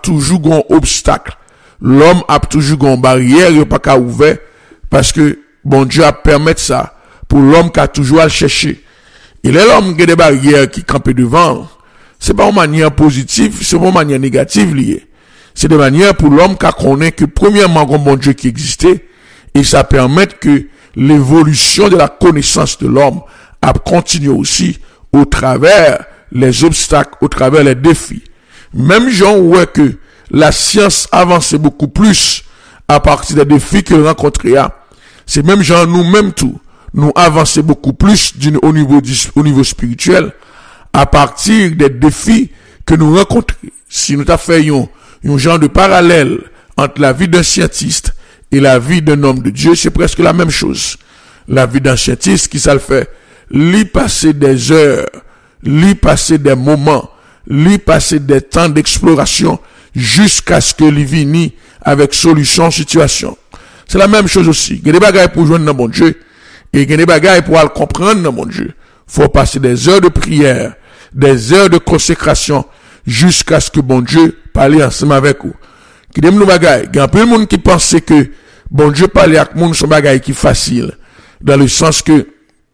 toujours un obstacle. L'homme a toujours une barrière, il pas qu'à ouvert, parce que bon Dieu a permis ça pour l'homme qui a toujours à le chercher. Et là, l'homme qui a des barrières qui campent devant, c'est pas une manière positive, c'est pas une manière négative liée. C'est de manière pour l'homme qui connaît que premièrement, un bon Dieu qui existait, et ça permet que l'évolution de la connaissance de l'homme a continué aussi au travers les obstacles, au travers les défis. Même gens voient que la science avance beaucoup plus à partir des défis qu'elle rencontrait. C'est même gens nous-mêmes tout, nous avançons beaucoup plus au niveau spirituel à partir des défis que nous rencontrons. Si nous faisons un genre de parallèle entre la vie d'un scientiste et la vie d'un homme de Dieu, c'est presque la même chose. La vie d'un scientiste qui ça le fait, lui passer des heures, lui passer des moments, lui passer des temps d'exploration jusqu'à ce que lui vienne avec solution situation. C'est la même chose aussi. Il y a des bagailles pour joindre dans mon Dieu et il y a des bagailles pour le comprendre dans mon Dieu. Faut passer des heures de prière, des heures de consécration jusqu'à ce que bon Dieu parle ensemble avec vous. Qui aime nos bagailles. Il y a un peu de monde qui pense que bon Dieu parle avec monde son bagaille qui facile. Dans le sens que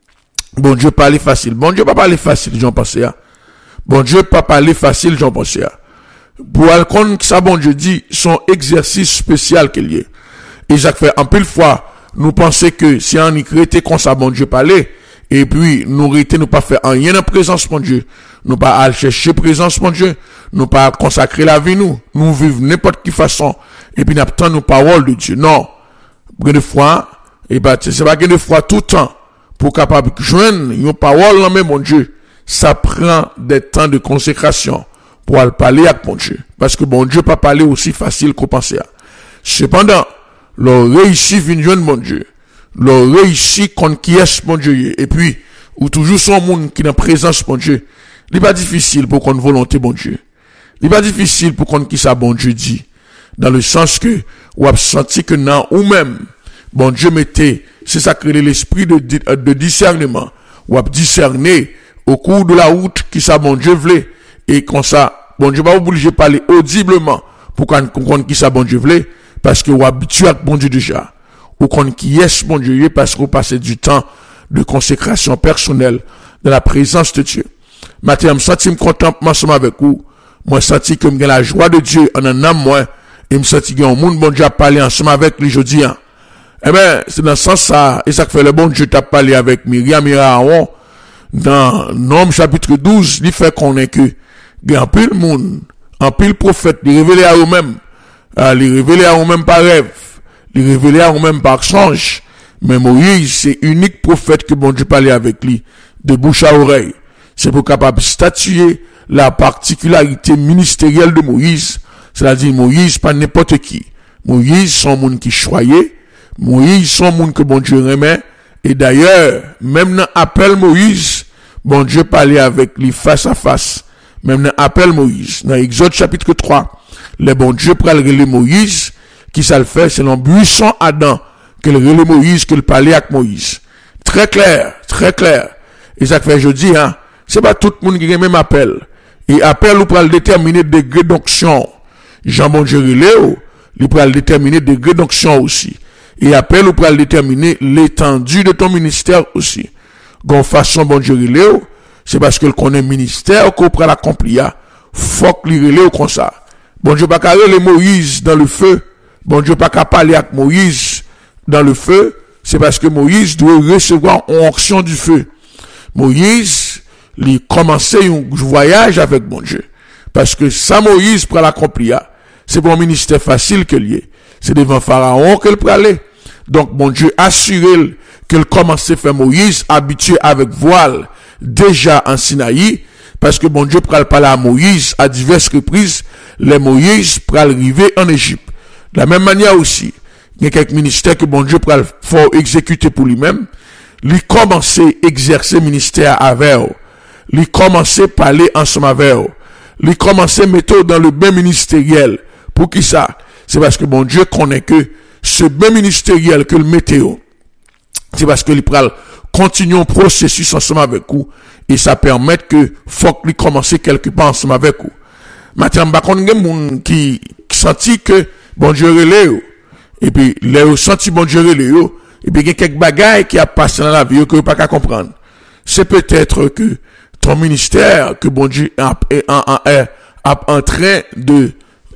bon Dieu parle facile. Bon Dieu pas parler facile, j'en pensais à. Bon Dieu pas parler facile, j'en pensais à. Pour alcon que ça bon Dieu dit, son exercice spécial qu'il y est. Et Jacques fait en pile fois, nous pensons que si on y crée comme ça bon Dieu parler, et puis nous rété nous pas faire rien en présence mon Dieu, nous pas aller chercher présence mon Dieu, nous pas consacrer la vie nous vivons n'importe quelle façon et puis n'attend nos paroles de Dieu. Non. Des fois, et ben c'est pas des fois tout le temps pour capable joindre une parole dans mon Dieu, ça prend des temps de consécration pour aller parler avec mon Dieu parce que bon Dieu pas parler aussi facile qu'on pensait. Cependant, le réussi vient joindre mon Dieu. Le réussi conquiert mon Dieu et puis ou toujours son monde qui est en présence mon Dieu. Il n'est pas difficile pour qu'on volonté bon Dieu. Il n'est pas difficile pour qu'on qui ça bon Dieu dit. Dans le sens que, ou a senti que non, ou même, bon Dieu mettait, c'est ça que l'esprit de discernement, ou a discerné au cours de la route qui ça bon Dieu voulait, et comme ça, bon Dieu pas obligé de parler audiblement pour qu'on qui ça bon Dieu voulait, parce que ou habitué à bon Dieu déjà. Ou qu'on qui est bon Dieu parce qu'on passe du temps de consécration personnelle dans la présence de Dieu. Maintenant, je me sens content ensemble avec vous. Moi, je sens que j'ai la joie de Dieu en un âme, moi. Et je me sens que un monde bon Dieu a parlé ensemble avec lui aujourd'hui. Eh ben, c'est dans ce sens ça. Et ça fait le bon Dieu t'a parlé avec Myriam et Aaron. Dans Nom chapitre 12, il fait qu'on est que, il y a un peu de monde, un peu de prophète, il révélé à eux-mêmes. Il révélé à eux-mêmes par rêve. Il révélé à eux-mêmes par songe. Mais Moïse, c'est unique prophète que bon Dieu parlait avec lui, de bouche à oreille. C'est pour capable statuer la particularité ministérielle de Moïse. C'est-à-dire, Moïse, pas n'importe qui. Moïse, son monde qui choyait. Moïse, son monde que bon Dieu remet. Et d'ailleurs, même dans appel Moïse, bon Dieu parlait avec lui face à face. Même dans appel Moïse. Dans Exode chapitre 3, le bon Dieu pral relé Moïse, qui ça le fait, c'est dans buisson Adam, que le relé Moïse, qu'il parlait avec Moïse. Très clair, très clair. Et ça fait, je dis, c'est pas tout le monde qui a même appel. Et appel, ou pral déterminer degré d'onction. Jean bon Dieu relé, il pral déterminer degré d'onction aussi. Et appel, ou pral déterminer l'étendue de ton ministère aussi. Gon façon bon Dieu relé, c'est parce que le connaît ministère qu'on pral accomplir. Faut qu'il relé comme ça. Bon Dieu pas qu'à relé Moïse dans le feu. Bon Dieu pas qu'à parler avec Moïse dans le feu. C'est parce que Moïse doit recevoir une onction du feu. Moïse, il commençait un voyage avec mon Dieu. Parce que ça, Moïse pour l'accomplir, c'est pour un ministère facile que lié. C'est devant Pharaon qu'elle peut aller. Donc, mon Dieu assuré qu'elle commençait à faire Moïse habitué avec voile déjà en Sinaï. Parce que mon Dieu pourra parler à Moïse à diverses reprises. Les Moïse pourra arriver en Égypte. De la même manière aussi, il y a quelques ministères que mon Dieu pourra faut exécuter pour lui-même. Il commençait à exercer ministère avec eux. Il commençait à parler ensemble avec eux. Il commençait à mettre dans le bain ministériel. Pour qui ça? C'est parce que mon Dieu connaît que ce bain ministériel que le météo, c'est parce que il pourra continuer un processus ensemble avec vous. Et ça permet que faut qu'il commence quelque part ensemble avec vous. Matin, m'ba kon gen moun qui senti que bon Dieu relè yo. Et puis, les senti bon Dieu relè yo. Et puis, il y a quelques bagailles qui a passé dans la vie que vous pas qu'à comprendre. C'est peut-être que ton ministère, que bon Dieu est en train de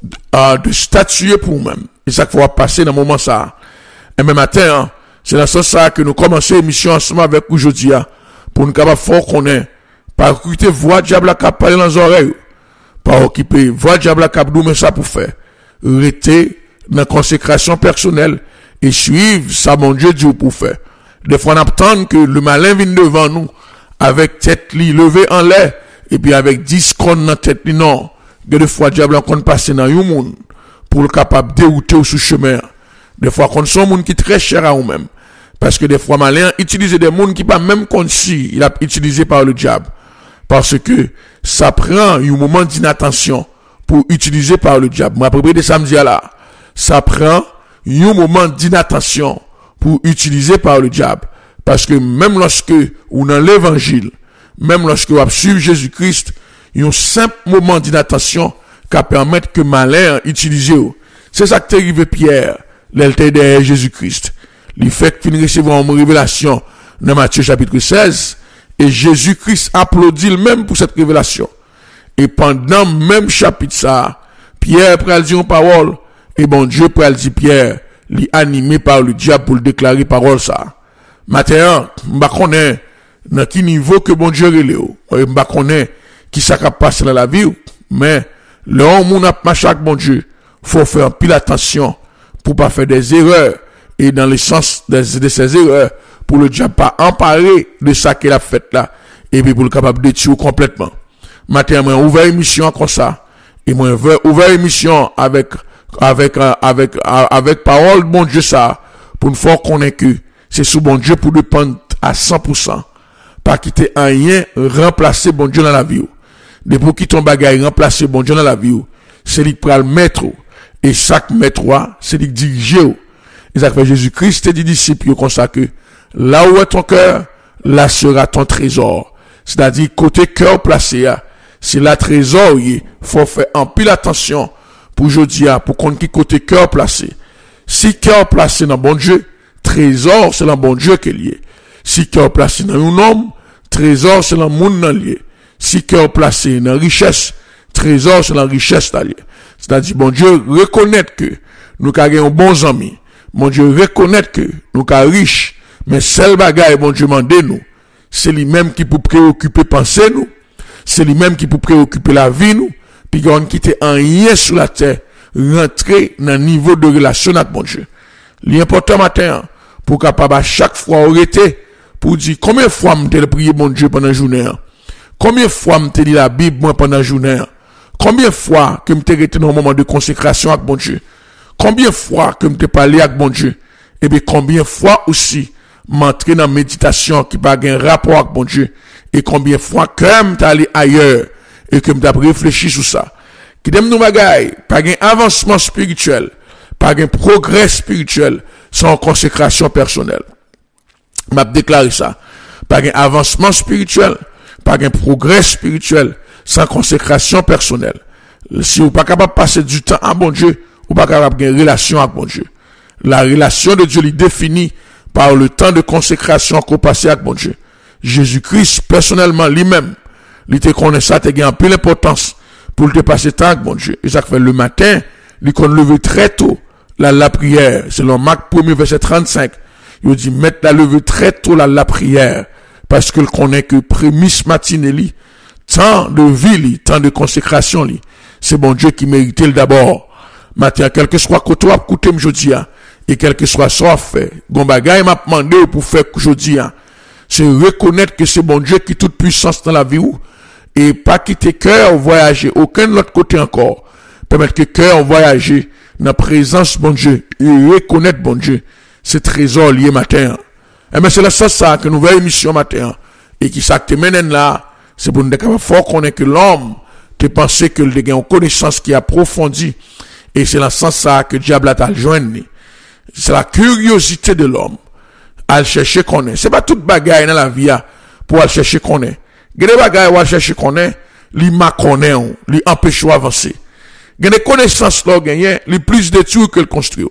statuer pour vous-même. Et ça qu'il faut passer dans le moment ça. Et même matin, hein, c'est dans ce sens ça que nous commençons l'émission ensemble avec aujourd'hui, pour nous capables fort qu'on est, par écouter voix diable à cap parler dans les oreilles, par occuper voix diable à cap nous ça pour faire. Rester dans la consécration personnelle et suivre ça mon Dieu dit pour faire. Des fois on attend que le malin vienne devant nous avec tête li levée en l'air et puis avec 10 cornes dans tête li non. Des fois diable on passer dans un monde pour le capable dérouter au sous chemin. Des fois qu'on sont monde qui très cher à nous-mêmes parce que des fois malin utilise des monde qui pas même conscient, il a utilisé par le diable parce que ça prend un moment d'inattention pour utiliser par le diable. Moi après de samedi là, ça prend un moment d'inattention pour utiliser par le diable parce que même lorsque on dans l'évangile, même lorsque on suit Jésus-Christ, il y a un simple moment d'inattention qui permet que malin utilise. C'est ça qui est arrivé Pierre, l'élève derrière Jésus-Christ. Il fait qu'il recevait une révélation dans Matthieu chapitre 16 et Jésus-Christ applaudit même pour cette révélation. Et pendant même chapitre ça, Pierre pral dire une parole et bon Dieu pral dire Pierre, li animé par le diable pour le déclarer parole ça. Maintenant, m'ba connaît dans quel niveau que bon Dieu relève. M'ba connaît qui ça qui passe dans la vie, mais l'homme on a marché avec bon Dieu, faut faire pile attention pour pas faire des erreurs et dans le sens de ces erreurs pour le diable pas emparer de ça qu'il a fait là et puis pour le capable de tuer complètement. Matin moi ouvert émission comme ça et moi ouvert émission avec parole bon Dieu ça pour nous faire connaître que c'est sous bon Dieu pour dépendre à 100%, pas quitter rien remplacer bon Dieu dans la vie. Depuis qu'il ton bagage remplacer bon Dieu dans la vie, c'est lui qui va le mettre et chaque maître c'est lui qui dirige. Et ça fait Jésus-Christ dit disciples comme ça que là où est ton cœur, là sera ton trésor. C'est-à-dire côté cœur placé, c'est la trésor, faut faire en pile attention pour aujourd'hui pour qu'on qui côté cœur placé. Si cœur placé dans bon Dieu, trésor c'est dans bon Dieu qui est lié. Si cœur placé dans un homme, trésor c'est dans monde dans lié. Si cœur placé dans richesse, trésor c'est dans richesse lié. C'est-à-dire bon Dieu reconnaître que nous avons bons amis. Bon Dieu reconnaître que nous sommes riches, mais seul bagaille bon Dieu mande nous, c'est lui-même qui peut préoccuper penser nous, c'est lui-même qui peut préoccuper la vie nous, puis qu'on quitte en rien sur la terre, rentrer dans un niveau de relation avec bon Dieu. L'important matin, pour capable à chaque fois arrêter, pour dire combien de fois m'te prié bon Dieu pendant la journée, combien de fois m'te dit la Bible moi pendant la journée, combien de fois que m'te été dans un moment de consécration avec bon Dieu, combien de fois que m'te parlé avec bon Dieu, et bien combien de fois aussi m'entrer dans la méditation qui n'a pas un rapport avec bon Dieu, et combien de fois que m'te allé ailleurs, et que m'te réfléchi sur ça. Qui d'aime nous bagaille, pas un avancement spirituel, pas un progrès spirituel, sans consécration personnelle. M'a déclaré ça. Pas un avancement spirituel, pas un progrès spirituel, sans consécration personnelle. Si vous pas capable de passer du temps à bon Dieu, ou pas capable de une relation avec bon Dieu. La relation de Dieu est définie par le temps de consécration qu'on passe avec bon Dieu. Jésus-Christ, personnellement, lui-même, il te connaît ça, il a un peu l'importance pour te passer temps avec bon Dieu. Et ça fait le matin, il qu'on lever très tôt, la prière. Selon Marc 1er, verset 35, il dit, mettre la lever très tôt la prière. Parce qu'il connaît que prémisse matinée, tant de vie, tant de consécration, c'est bon Dieu qui mérite le d'abord. Matin, quel que soit côté à écouter aujourd'hui, et quel que soit ça fait, bon bagay m'a demandé pour faire aujourd'hui, c'est reconnaître que c'est bon Dieu qui toute puissance dans la vie, et pas quitter cœur voyager, aucun de l'autre côté encore, permettre que cœur voyager dans la présence bon Dieu, et reconnaître bon Dieu, c'est trésor lié matin. Et bien c'est là ça que nous voyons émission matin, et qui s'acte mène là, c'est pour nous dire qu'il faut qu'on ait que l'homme, te penser que le gain en connaissance qui approfondie, et c'est dans ce sens ça que diable a joindre. C'est la curiosité de l'homme. À chercher qu'on est. C'est pas toute bagaille dans la vie pour aller chercher qu'on est. Des bagaille ou aller chercher qu'on est, li makonè, li empêche ou avancer. Il y a des connaissances là gagné, li plus détruit que le construit.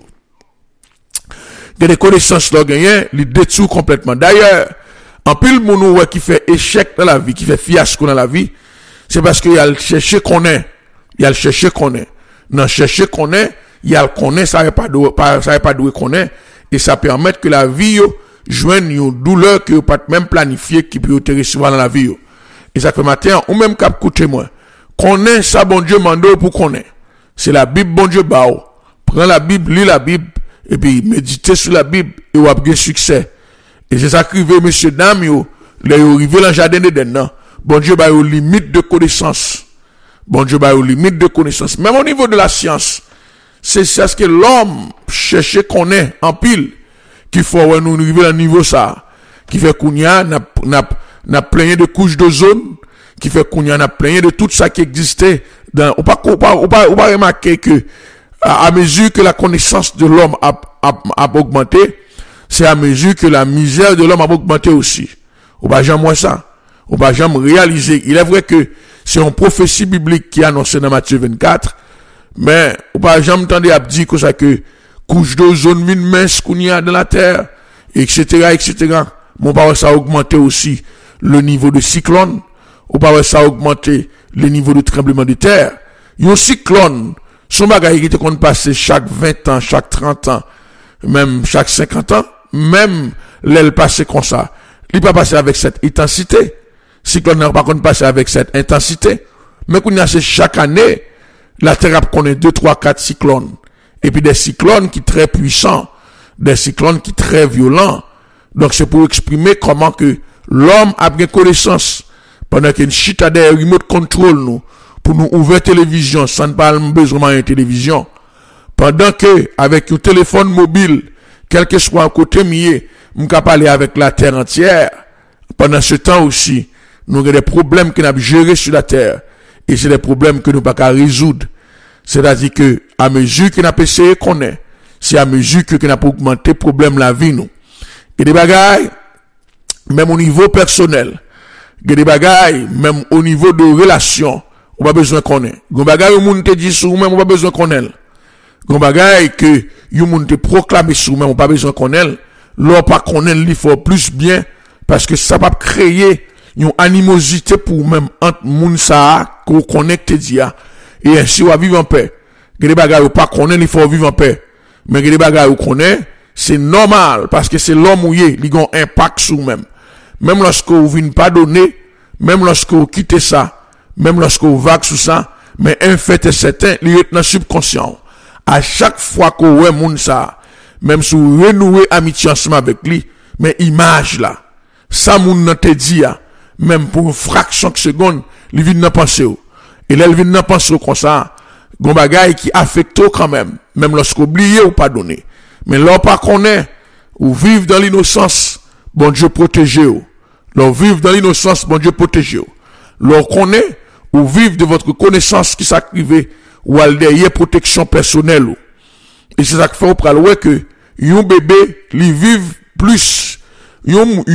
Il y a des connaissances là gagné, li détruit complètement. D'ailleurs, en pile moun qui fait échec dans la vie, qui fait fiasco dans la vie, c'est parce qu'il a cherché qu'on est. Il a cherché qu'on est. Non, chercher qu'on est, il a connaît, ça n'est pas doué qu'on est, et ça permet que la vie, joigne une douleur que pas même planifié qui peut te recevoir dans la vie. Et ça fait matin, ou même cap coûter moi. Connaît ça, bon Dieu mando pour connaître. C'est la Bible, bon Dieu bao. Prends la Bible, lis la Bible, et puis méditez sur la Bible, et vous avez succès. Et c'est ça qui veut, monsieur, dame, yo, là, yo, arrivé dans le jardin d'Éden, bon Dieu, bah, aux limites de connaissance. Bon Dieu, bah, aux limites de connaissance. Même au niveau de la science, c'est ce que l'homme cherche qu'on est en pile, qu'il faut, ouais, nous arriver à un niveau ça, qui fait qu'on y a, n'a plein de couches d'ozone, qui fait qu'on y a plein de tout ça qui existait dans, on pas remarquer que, à mesure que la connaissance de l'homme a augmenté, c'est à mesure que la misère de l'homme a augmenté aussi. On va jamais ça. On va jamais réaliser. Il est vrai que c'est une prophétie biblique qui est annoncée dans Matthieu 24, mais on va jamais entendre à dire que ça que couche d'ozone mine mince qu'on y a dans la terre, etc. Mon pas ça a augmenté aussi le niveau de cyclone. On va ça a augmenté le niveau de tremblement de terre. Un cyclone, son bagage qui te compte passer chaque 20 ans, chaque 30 ans, même chaque 50 ans, même l'aile passer comme ça. Il pas passer avec cette intensité. Cyclone n'a pas passer avec cette intensité. Mais qu'on a chaque année, la terre connaît 2, 3, 4 cyclones. Et puis des cyclones qui très puissants, des cyclones qui très violents. Donc c'est pour exprimer comment que l'homme a bien connaissance pendant qu'il chute à des remote control nous, pour nous ouvrir télévision sans pas besoin de télévision. Pendant que, avec un téléphone mobile, quel que soit un côté mieux, nous pouvons parler avec la terre entière. Pendant ce temps aussi, nous avons des problèmes que nous avons gérés sur la terre. Et c'est des problèmes que nous ne pouvons pas résoudre. C'est-à-dire que, à mesure que nous avons essayé qu'on est, c'est à mesure que nous avons augmenté le problème de la vie, nous. Et des bagailles, même au niveau personnel, des bagailles, même au niveau de relations, on pas besoin qu'on ait. Gon bagaille, moun te dit sur même, on pas besoin qu'on ait. Gon bagaille que, yon moun te proclame sur même, on pas besoin qu'on ait. L'on pas qu'on ait, il faut plus bien, parce que ça va créer une animosité pour même entre moun sa, qu'on connecte dia. Et ainsi, on va vivre en paix. Des bagaille, pas qu'on ait, il faut vivre en paix. Mais des bagaille, qu'on ait, c'est normal, parce que c'est l'homme où il a un impact sur même. Même lorsque vous ne pas donner, même lorsque vous quittez ça, même lorsque vous vague sur ça, mais un fait est certain, il est dans le subconscient. À chaque fois que vous voyez moun ça, même si vous renouez amitié ensemble avec lui, mais image là, ça moun nan te dit, même pour une fraction de seconde, il vient d'en penser. Et là, il vient d'en penser comme ça, gon bagay qui affecte quand même lorsque vous oubliez ou pas donner. Mais là, pas qu'on est, ou vivre dans l'innocence, bon Dieu protégez vous. Là, vivre dans l'innocence, bon Dieu protégez vous. Là, qu'on est, ou vivre de votre connaissance qui s'active, ou al derrière protection personnelle. Et c'est ça qui fait au pral que, yon bébé, li vive plus, yon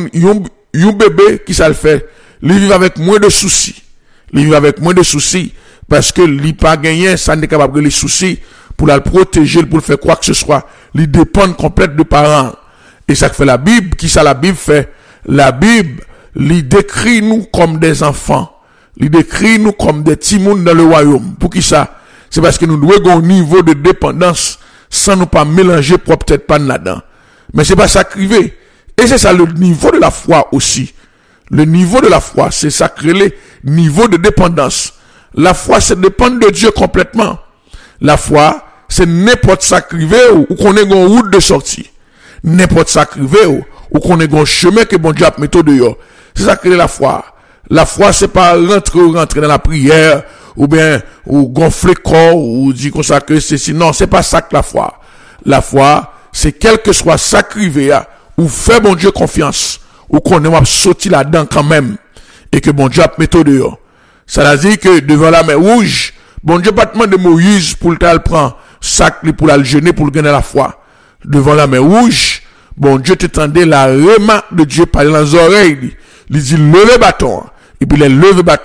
bébé qui ça le fait, li vive avec moins de soucis. Li vive avec moins de soucis, parce que li pas gagné, ça n'est capable de les soucis, pour la protéger, pour le faire quoi que ce soit, li dépend complètement de parents. Et ça fait la Bible, qui ça la Bible fait? La Bible, li décrit nous comme des enfants. Il décrit nous comme des timouns dans le royaume. Pour qui ça? C'est parce que nous devons avoir un niveau de dépendance sans nous pas mélanger propre tête pas là-dedans. Mais c'est pas ça qui arrive. Et c'est ça le niveau de la foi aussi. Le niveau de la foi, c'est ça créer le niveau de dépendance. La foi, c'est dépendre de Dieu complètement. La foi, c'est n'importe ça qui arrive ou qu'on ait une route de sortie. N'importe ça qui arrive ou qu'on ait un chemin que bon Dieu a mis dehors. C'est ça qui est la foi. La foi, c'est pas rentrer dans la prière, ou bien, ou gonfler corps, ou dire comme ça que c'est, non, c'est pas ça que la foi. La foi, c'est quel que soit sacrivé, ou faire bon Dieu confiance, ou qu'on ait sauté là-dedans quand même, et que bon Dieu a mis dehors. Ça veut dire que devant la mer rouge, bon Dieu pas demandé de Moïse pour le prendre sac, pour le jeûner, pour le gagner la foi. Devant la mer rouge, bon Dieu t'étendait la remarque de Dieu parler dans les oreilles, il dit, levez bâton. Et puis, les levés bâton,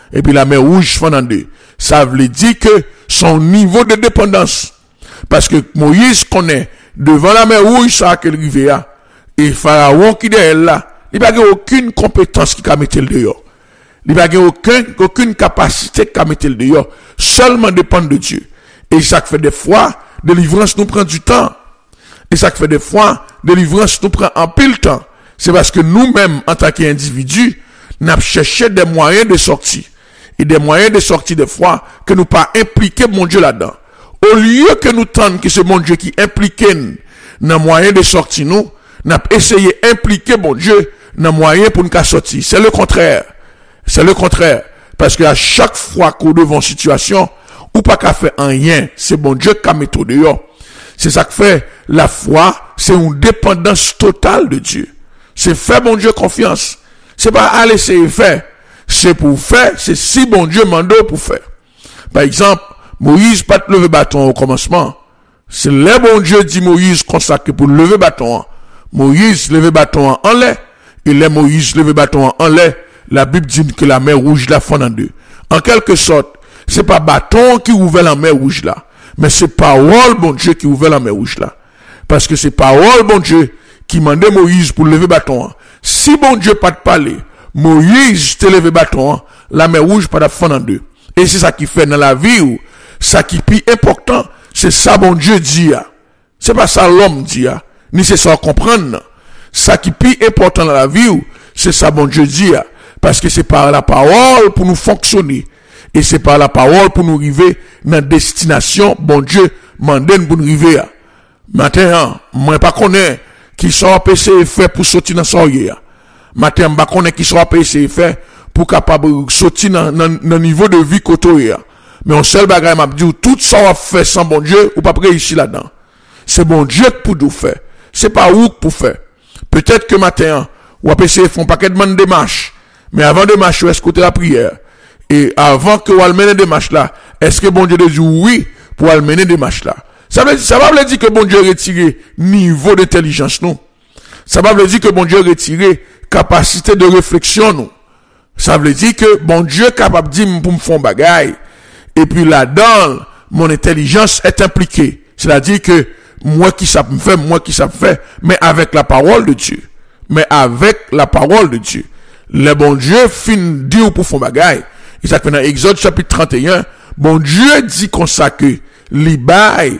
et puis la mer rouge fend en deux. Ça veut dire que son niveau de dépendance, parce que Moïse connaît devant la mer rouge ça qu'elle rive a, et Pharaon qui derrière là, il n'a aucune compétence qui a mettre le dehors. Il n'a aucune capacité qui a mettre le dehors. Seulement dépend de Dieu. Et ça fait des fois, délivrance nous prend du temps. Et ça fait des fois, délivrance nous prend un pile temps. C'est parce que nous-mêmes, en tant qu'individus, nous avons cherché des moyens de sortie. Et des moyens de sortie des fois, que nous pas impliquer mon Dieu là-dedans. Au lieu que nous tentons que c'est mon Dieu qui implique dans moyen de sortie nous avons essayé d'impliquer mon Dieu dans moyen pour nous sortir. C'est le contraire. C'est le contraire. Parce qu'à chaque fois qu'on devant une situation, ou pas qu'à faire rien, c'est bon Dieu qui a mis au dehors. C'est ça que fait la foi, c'est une dépendance totale de Dieu. C'est faire bon Dieu confiance. C'est pas aller essayer faire. C'est pour faire, c'est si bon Dieu mande pour faire. Par exemple, Moïse pas te lever bâton au commencement. C'est le bon Dieu dit Moïse consacré pour lever bâton. Moïse lever bâton en l'air. Et les Moïse lever bâton en l'air. La Bible dit que la mer rouge la fond en deux. En quelque sorte, c'est pas bâton qui ouvre la mer rouge là, mais c'est parole bon Dieu qui ouvre la mer rouge là. Parce que c'est parole bon Dieu qui mandait Moïse pour lever bâton. Si bon Dieu pas de parler, Moïse te lever bâton, la mer rouge pas de fond en deux. Et c'est ça qui fait dans la vie où ça qui est plus important, c'est ça bon Dieu dit. C'est pas ça l'homme dit, ni c'est ça comprendre. Ça qui est plus important dans la vie où c'est ça bon Dieu dit. Parce que c'est par la parole pour nous fonctionner. Et c'est par la parole pour nous arriver dans la destination, bon Dieu, mandène pour nous arriver. Maintenant, moi, pas connais qui sont PC fait pour sortir dans son hier. Maintenant, je connais qui sont PC fait pour capable sortir dans le niveau de vie côté. Mais on seul bagage m'a dit, tout ça va faire sans bon Dieu, ou pas réussir là-dedans. C'est bon Dieu pour nous faire. C'est pas où pour faire. Peut-être que maintenant, ou PC font pas qu'être de démarche. Mais avant de marcher, est-ce que tu la prière? Et avant que vous almenez des marches là, est-ce que bon Dieu dit oui pour almener des marches là? Ça va dire que bon Dieu retire niveau d'intelligence non? Ça va dire que bon Dieu retire capacité de réflexion non? Ça veut dire que bon Dieu est capable de dire pour me faire bagaille. Et puis là-dedans, mon intelligence est impliquée. C'est-à-dire que moi qui ça me fait, mais avec la parole de Dieu. Mais avec la parole de Dieu. Le bon Dieu fin dire pour faire bagaille. Et ça fait dans Exode chapitre 31, bon Dieu dit comme ça que l'Ibaï,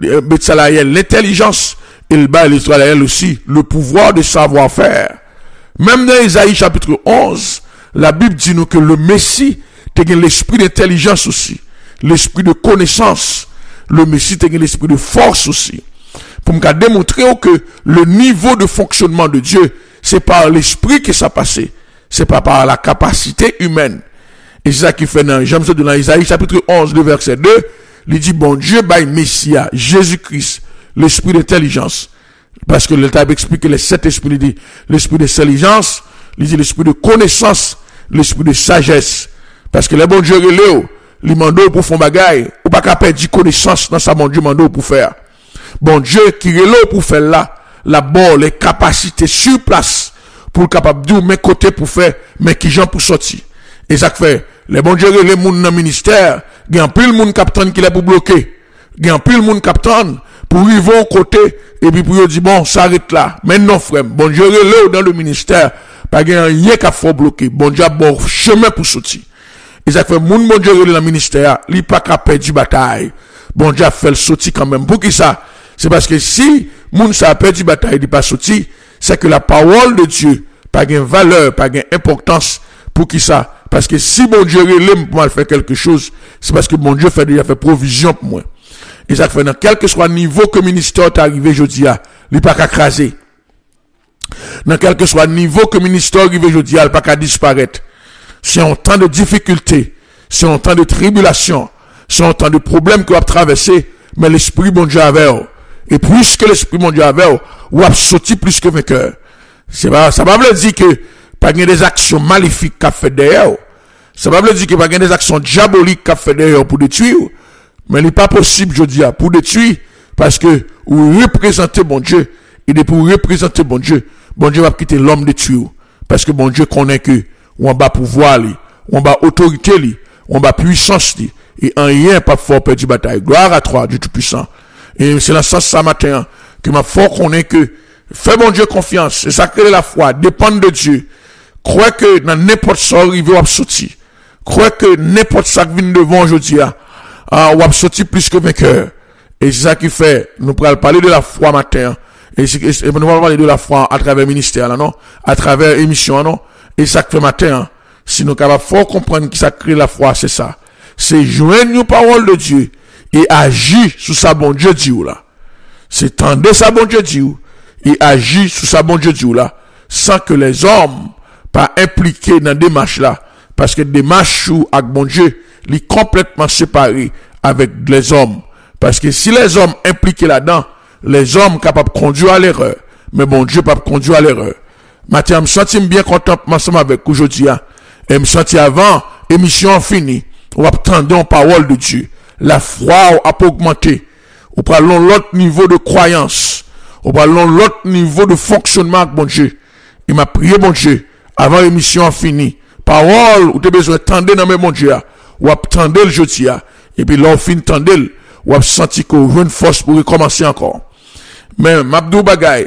l'intelligence, et l'Israël aussi, le pouvoir de savoir-faire. Même dans Isaïe chapitre 11, la Bible dit nous que le Messie, t'as l'esprit d'intelligence aussi, l'esprit de connaissance, le Messie t'as l'esprit de force aussi. Pour me démontrer que le niveau de fonctionnement de Dieu, c'est par l'esprit que ça passait. C'est pas par la capacité humaine. Et c'est ça qui fait dans Isaïe chapitre 11, le verset 2, il dit, bon Dieu, by Messia, Jésus-Christ, l'esprit d'intelligence. Parce que le Bible explique que les 7 esprits, il dit, l'esprit d'intelligence, il dit l'esprit de connaissance, l'esprit de sagesse. Parce que le bon Dieu, il mando pour faire bagaille, ou pas qu'à perdre connaissance dans sa bon Dieu mando pour faire. Bon Dieu, qui est là pour faire là, la bonne, les capacités sur place, pour capable de mes côtés pour faire, mais qui j'en pour sortir. Et ça fait, les bons dieux, les moun dans le ministère, il y a un peu le monde capitaine qui est pour bloquer. Il y a un peu le monde capitaine pour arriver au côté, et puis pour dire, bon, ça arrête là. Mais non, frère, bon Dieu, là dans le ministère, pas qu'il y a rien qu'à faut bloquer. Bon Dieu, bon chemin pour sortir. Et ça fait, bon Dieu, dans le ministère, il n'est pas qu'à perdre du bataille. Bon Dieu a fait le sortir quand même. Pour qui ça? C'est parce que si, moun ça a perdu du bataille, il n'est pas sorti, c'est que la parole de Dieu, pas gain valeur, pas gain importance, pour qui ça? Parce que si bon Dieu l'aime pour mal faire quelque chose, c'est parce que bon Dieu déjà fait provision pour moi. Et ça fait dans quel que soit le niveau que le ministère est arrivé aujourd'hui, il n'est pas qu'à craser. Dans quel que soit le niveau que le ministère est arrivé aujourd'hui, il n'est pas qu'à disparaître. C'est un temps de difficulté, c'est un temps de tribulation, c'est un temps de problèmes que vous avez traversé, mais l'esprit bon Dieu avait. Et puisque l'esprit bon Dieu avait, vous avez sorti plus que vainqueur. Ça va vous dire que pas des actions maléfiques qu'a fait derrière. Ça va vous dire que pas des actions diaboliques qu'a fait derrière pour détruire. Mais il n'est pas possible, je dis, pour détruire, parce que vous représentez bon Dieu. Et pour représenter bon Dieu va quitter l'homme détruire. Parce que bon Dieu connaît que, ou en bas pouvoir, on bat autorité li, on bat puissance li, et en rien pas fort perdre bataille. Gloire à toi, Dieu Tout-Puissant. Et c'est dans ce sens ça matin, que ma foi connaît que, fais mon Dieu confiance, c'est ça que la foi, dépendre de Dieu. Crois que dans n'importe ça, il va sortir. Crois que n'importe ça qui vient devant aujourd'hui, on va sortir plus que vainqueur. Et c'est ça qui fait, nous pourrons parler de la foi matin, et nous allons parler de la foi à travers le ministère, là, non? À travers l'émission, non? Et ça qui fait matin, si nous sommes capables de comprendre qui ça crée la foi, c'est ça. C'est joindre une parole de Dieu et agir sous sa bon Dieu dit là. C'est tendre sa bon Dieu dit et agir sous sa bon Dieu dit là, sans que les hommes pas impliqués dans des démarches là, parce que des démarches avec bon Dieu, les complètement séparés avec les hommes. Parce que si les hommes impliqués là-dedans, les hommes capables de conduire à l'erreur, mais bon Dieu pas conduire à l'erreur. Maintenant, je me sens bien content ensemble avec aujourd'hui, et je me sens avant, émission finie, on va attendre une parole de Dieu. La foi a augmenté. On parlons l'autre niveau de croyance. On parlons l'autre niveau de fonctionnement avec bon Dieu. Il m'a prié bon Dieu, avant l'émission finie. Parole, ou t'as besoin de tendre dans mon Dieu, ou attendre le jeudi, et puis l'on fin tendre, ou a senti qu'on a une force pour recommencer encore. Mais, Mabdou Bagay,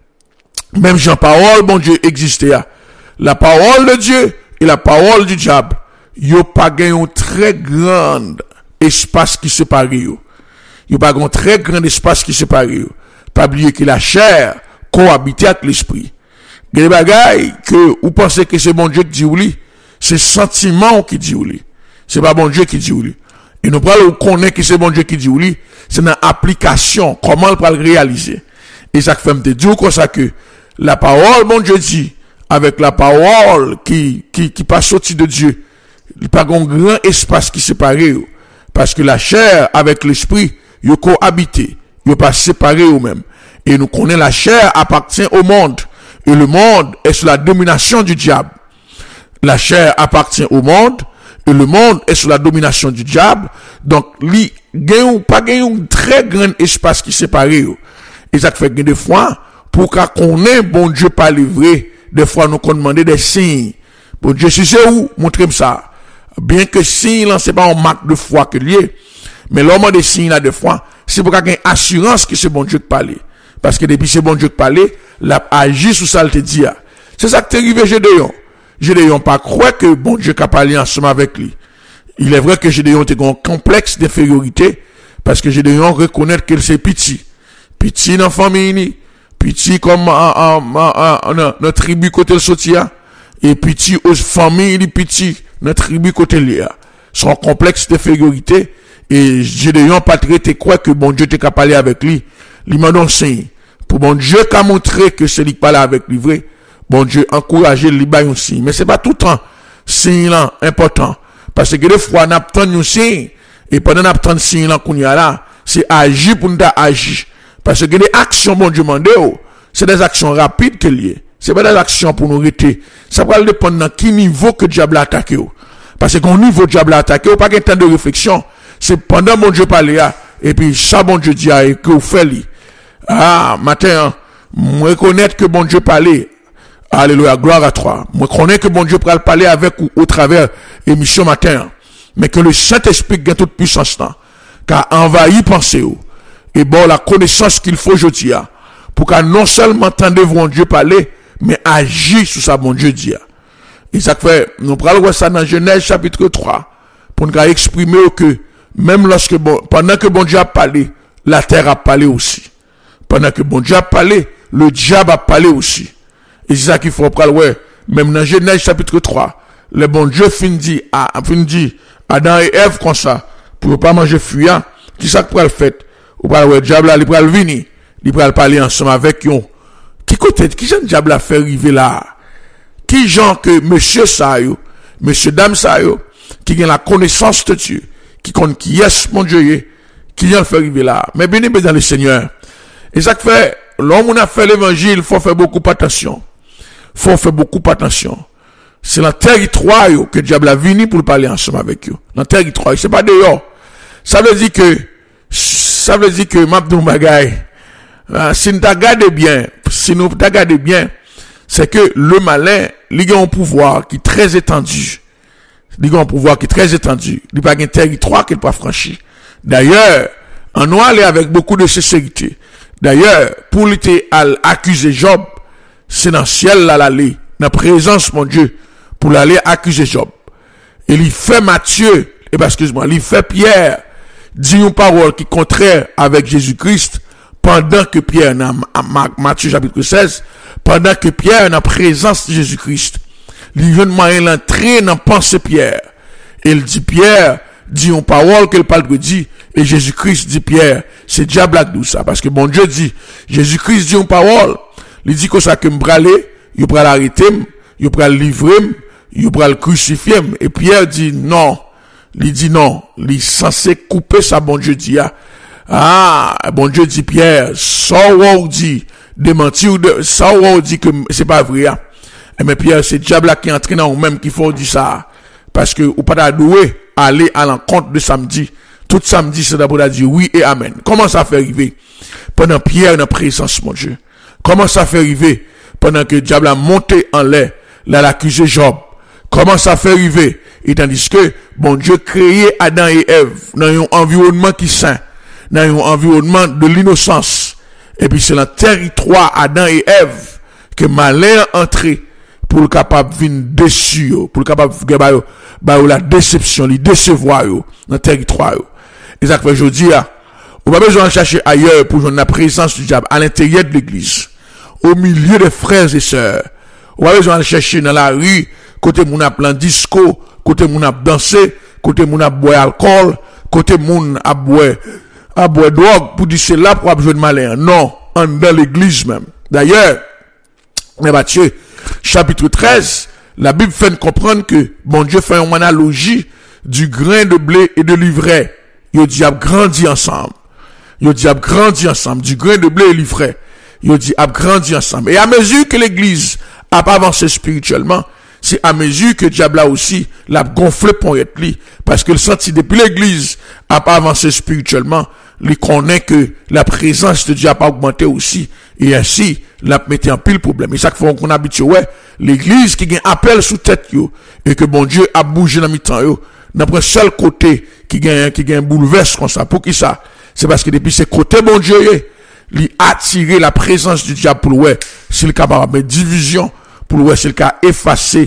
même Jean-Parole, bon Dieu, existait. La parole de Dieu et la parole du diable, yo pas gagné un très grand espace qui sépare yo. Yo pas un très grand espace qui sépare yo. Pas oublier que la chair cohabite avec l'esprit. Des bagailles que vous pensez que c'est bon Dieu qui dit ou li, c'est sentiment qui dit ou li. C'est pas bon Dieu qui dit ou li. Et nous parlons connaît que c'est bon Dieu qui dit ou li, c'est dans l'application, comment on peut le réaliser. Et ça fait me dire comme ça que la parole, bon Dieu dit, avec la parole qui passe sortie de Dieu, il n'y a pas un grand espace qui sépare, parce que la chair avec l'esprit, ils cohabitent, ils ne pas séparés eux-mêmes. Et nous connaissons la chair appartient au monde, et le monde est sous la domination du diable. La chair appartient au monde, et le monde est sous la domination du diable. Donc, il n'y a pas un très grand espace qui sépare. Et ça fait que des fois, pour qu'on ait bon Dieu pas livré, des fois nous demandons des signes. Bon Dieu, si c'est où, montrez-moi ça. Bien que signe là, c'est pas un marque de foi que lié. Mais l'homme des signes là, des fois, c'est pour qu'il y ait une assurance que c'est bon Dieu qui parle. Parce que depuis c'est bon Dieu qui parle, l'a agi sous ça, le te dit. C'est ça que t'es arrivé, Gédéon. Gédéon pas croire que bon Dieu qui a parlé ensemble avec lui. Il est vrai que Gédéon était un complexe d'infériorité, parce que Gédéon reconnaît qu'il c'est petit. Petit dans la famille, petit comme notre tribu côté le sotia, et petit aux familles, petit notre tribu côté l'ia. Son complexe d'infériorité, et Gédéon pas traité quoi que bon Dieu t'est qu'à parler avec lui. Il m'a donné signe. Pour bon Dieu qu'a montré que c'est lui qui parle avec lui vrai, bon Dieu encourager lui bailler un signe. Mais c'est pas tout le temps signe là important. Parce que des fois, on attend un signe, et pendant qu'on attend un signe là qu'on y a là, c'est agir pour nous agir. Parce que des actions, bon Dieu mande, c'est des actions rapides que liées. C'est pas des actions pour nous arrêter. Ça va dépendre de quel niveau que le diable a attaqué. Parce qu'au niveau du diable a attaqué, pas qu'un temps de réflexion. C'est pendant bon Dieu parler, et puis ça bon Dieu dit, et que vous faites. Matin, moi reconnaître que bon Dieu parlait. Alléluia, gloire à toi. Moi connais que bon Dieu pourra parler avec ou au travers émission matin. Mais que le Saint-Esprit gagne toute puissance là. Car envahi pensée. Et bon, la connaissance qu'il faut aujourd'hui, pour qu'à non seulement entendre bon Dieu parler, mais agir sous sa bon Dieu dit. Et ça fait, nous parlons de ça dans Genèse chapitre 3, pour nous exprimer que, même lorsque pendant que bon Dieu a parlé, la terre a parlé aussi. Pendant que bon Dieu a parlé, le diable a parlé aussi. Et c'est ça qu'il faut prendre, ouais. Même dans Genèse chapitre 3, le bon Dieu fin dit Adam et Ève comme ça, pour ne pas manger fuyant, qui ça pour le fait? Ou pas, ouais, diable là, il pourra le venir, il pourra parler ensemble avec eux. Qui côté, qui genre diable a fait arriver là? Qui genre que monsieur ça monsieur dame ça qui a la connaissance de Dieu, qui connaît qui est mon Dieu, qui vient le faire arriver là? Mais bien aimé dans le Seigneur. Et ça fait, l'homme on a fait l'évangile, il faut faire beaucoup attention. Faut faire beaucoup attention. C'est dans le territoire que le diable a venu pour parler ensemble avec eux. Dans le territoire, c'est pas dehors. Ça veut dire que Mabdou Bagay, si nous regardons bien, c'est que le malin, il a un pouvoir qui est très étendu. Il a un pouvoir qui est très étendu. Il n'y a pas un territoire qu'il peut franchir. D'ailleurs, on doit aller avec beaucoup de sincérité. D'ailleurs, pour lutter à accuser Job, c'est dans le ciel là l'aller, dans la présence mon Dieu, pour l'aller accuser Job. Et il fait Matthieu, il fait Pierre, dit une parole qui est contraire avec Jésus-Christ, pendant que Pierre, dans Matthieu chapitre 16, pendant que Pierre est en présence de Jésus-Christ, il vient de moyen l'entrée dans pensée Pierre. Et il dit Pierre, dit une parole qu'elle parle de dit, et Jésus-Christ dit Pierre, c'est diable à tout ça, parce que bon Dieu dit, Jésus-Christ dit une parole, il dit que ça que me braler, il va l'arrêter, il va le livrer, il va le crucifier, et Pierre dit non, il dit non, il est censé couper ça, bon Dieu dit, bon Dieu dit Pierre, ça ou dit, démentir ou ça ou dit que c'est pas vrai, mais Pierre, c'est diable qui est entré dans vous-même qu'il faut dire ça, parce que ou pas doué aller à l'encontre de samedi. Tout samedi, c'est d'abord à dire oui et amen. Comment ça fait arriver? Pendant Pierre dans présence, mon Dieu. Comment ça fait arriver? Pendant que le diable a monté en l'air, l'accusé Job. Comment ça fait arriver? Et tandis que, bon Dieu créé Adam et Ève dans un environnement qui est saint, dans un environnement de l'innocence. Et puis c'est dans le territoire Adam et Ève que malheur entré pour le capable de venir déçu, pour le capable de la déception, les décevoir dans le territoire. Et ça fait aujourd'hui, on va besoin de chercher ailleurs pour jouer la présence du diable à l'intérieur de l'église, au milieu des frères et sœurs. On va besoin de chercher dans la rue, côté moun a plan disco, côté moun a dansé, côté moun a boire alcool, côté moun a boire drogue pour dire c'est là pour jouer de malin. Non, dans l'église même. D'ailleurs, Matthieu, chapitre 13, la Bible fait comprendre que bon Dieu fait une analogie du grain de blé et de l'ivraie. Il dit a grandi ensemble. Il dit a grandi ensemble. Du grain de blé et l'ivraie. Il dit a grandi ensemble. Et à mesure que l'église a pas avancé spirituellement, c'est à mesure que le diable a aussi l'a gonflé pour être li. Parce que le senti depuis l'église a pas avancé spirituellement, il connaît que la présence de Dieu a pas augmenté aussi. Et ainsi, l'a metté en pile problème. Et chaque fois qu'on habitue, l'église qui gagne appel sous tête yo, et que bon Dieu a bougé dans mi-temps yo, n'importe seul côté qui gagne bouleverse comme ça. Pour qui ça? C'est parce que depuis ce côté bon Dieu, il a attiré la présence du diable pour c'est le cas de division, pour c'est le cas effacer